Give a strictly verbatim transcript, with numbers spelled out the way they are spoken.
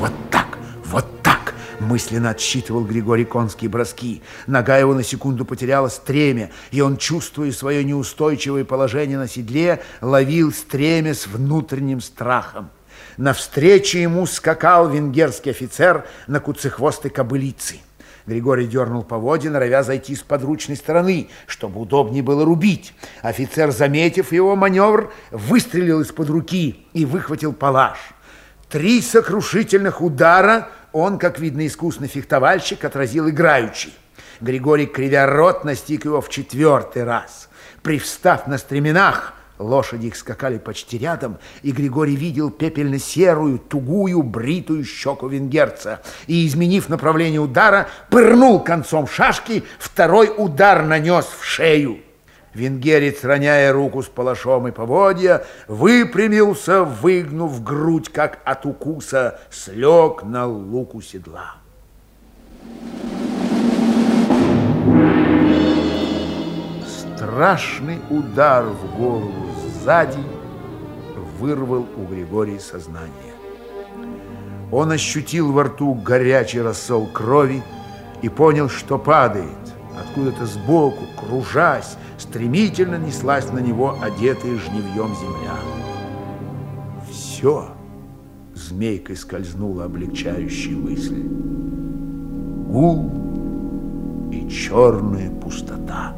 Вот так, вот так, мысленно отсчитывал Григорий конские броски. Нога его на секунду потеряла стремя, и он, чувствуя свое неустойчивое положение на седле, ловил стремя с внутренним страхом. Навстречу ему скакал венгерский офицер на куцехвостой кобылице. Григорий дернул поводья, норовя зайти с подручной стороны, чтобы удобнее было рубить. Офицер, заметив его маневр, выстрелил из-под руки и выхватил палаш. Три сокрушительных удара он, как видно, искусный фехтовальщик, отразил играючи. Григорий, кривя рот, настиг его в четвертый раз. Привстав на стременах, лошади их скакали почти рядом, и Григорий видел пепельно-серую, тугую, бритую щеку венгерца. И, изменив направление удара, пырнул концом шашки, второй удар нанес в шею. Венгерец, роняя руку с палашом и поводья, выпрямился, выгнув грудь, как от укуса, слег на луку седла. Страшный удар в голову сзади вырвал у Григория сознание. Он ощутил во рту горячий рассол крови и понял, что падает. Откуда-то сбоку, кружась, стремительно неслась на него одетая жнивьем земля. Все, змейкой скользнула облегчающая мысль. Гул и черная пустота.